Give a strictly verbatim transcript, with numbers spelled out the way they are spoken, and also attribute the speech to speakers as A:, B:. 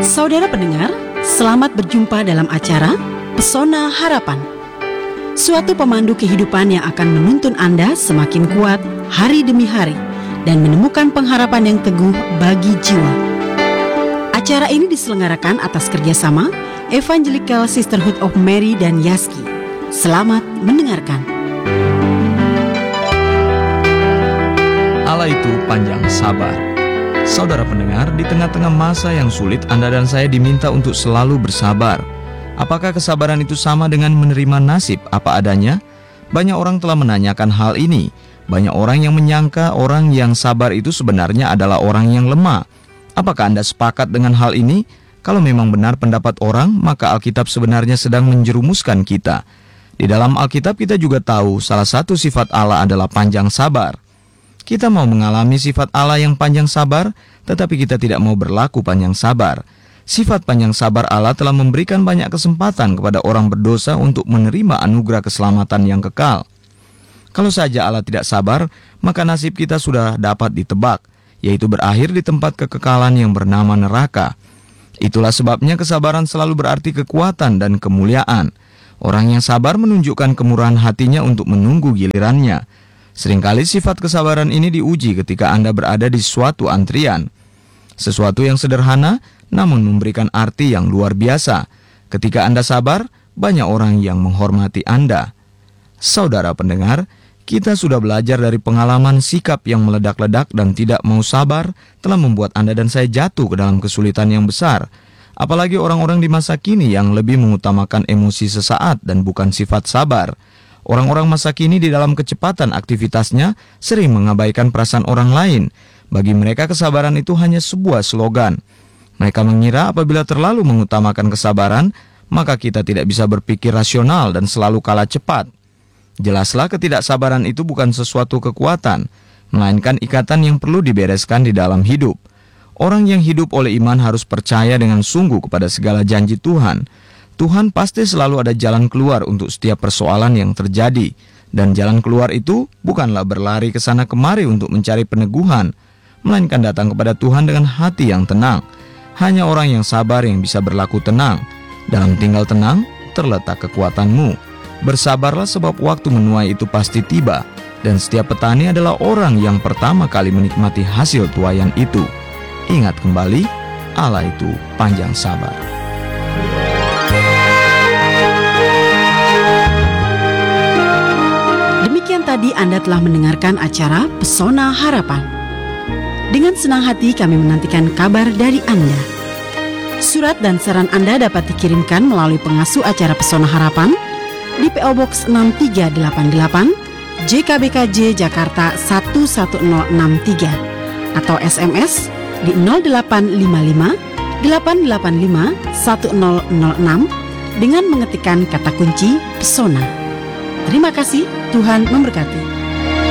A: Saudara pendengar, selamat berjumpa dalam acara Pesona Harapan. Suatu pemandu kehidupan yang akan menuntun Anda semakin kuat hari demi hari dan menemukan pengharapan yang teguh bagi jiwa. Acara ini diselenggarakan atas kerjasama Evangelical Sisterhood of Mary dan Yaski. Selamat mendengarkan.
B: Allah itu panjang sabar. Saudara pendengar, di tengah-tengah masa yang sulit, Anda dan saya diminta untuk selalu bersabar. Apakah kesabaran itu sama dengan menerima nasib apa adanya? Banyak orang telah menanyakan hal ini. Banyak orang yang menyangka orang yang sabar itu sebenarnya adalah orang yang lemah. Apakah Anda sepakat dengan hal ini? Kalau memang benar pendapat orang, maka Alkitab sebenarnya sedang menjerumuskan kita. Di dalam Alkitab kita juga tahu salah satu sifat Allah adalah panjang sabar. Kita mau mengalami sifat Allah yang panjang sabar, tetapi kita tidak mau berlaku panjang sabar. Sifat panjang sabar Allah telah memberikan banyak kesempatan kepada orang berdosa untuk menerima anugerah keselamatan yang kekal. Kalau saja Allah tidak sabar, maka nasib kita sudah dapat ditebak, yaitu berakhir di tempat kekekalan yang bernama neraka. Itulah sebabnya kesabaran selalu berarti kekuatan dan kemuliaan. Orang yang sabar menunjukkan kemurahan hatinya untuk menunggu gilirannya. Seringkali sifat kesabaran ini diuji ketika Anda berada di suatu antrian. Sesuatu yang sederhana, namun memberikan arti yang luar biasa. Ketika Anda sabar, banyak orang yang menghormati Anda. Saudara pendengar, kita sudah belajar dari pengalaman sikap yang meledak-ledak dan tidak mau sabar telah membuat Anda dan saya jatuh ke dalam kesulitan yang besar. Apalagi orang-orang di masa kini yang lebih mengutamakan emosi sesaat dan bukan sifat sabar. Orang-orang masa kini di dalam kecepatan aktivitasnya sering mengabaikan perasaan orang lain. Bagi mereka kesabaran itu hanya sebuah slogan. Mereka mengira apabila terlalu mengutamakan kesabaran, maka kita tidak bisa berpikir rasional dan selalu kalah cepat. Jelaslah ketidaksabaran itu bukan sesuatu kekuatan, melainkan ikatan yang perlu dibereskan di dalam hidup. Orang yang hidup oleh iman harus percaya dengan sungguh kepada segala janji Tuhan. Tuhan pasti selalu ada jalan keluar untuk setiap persoalan yang terjadi. Dan jalan keluar itu bukanlah berlari ke sana kemari untuk mencari peneguhan, melainkan datang kepada Tuhan dengan hati yang tenang. Hanya orang yang sabar yang bisa berlaku tenang. Dalam tinggal tenang terletak kekuatanmu. Bersabarlah sebab waktu menuai itu pasti tiba. Dan setiap petani adalah orang yang pertama kali menikmati hasil tuaian itu. Ingat kembali, Allah itu panjang sabar.
A: Demikian tadi Anda telah mendengarkan acara Pesona Harapan. Dengan senang hati kami menantikan kabar dari Anda. Surat dan saran Anda dapat dikirimkan melalui pengasuh acara Pesona Harapan di P O Box enam tiga delapan delapan J K B K J Jakarta satu satu nol enam tiga atau S M S di nol delapan lima lima delapan delapan lima satu nol nol enam dengan mengetikkan kata kunci Pesona. Terima kasih, Tuhan memberkati.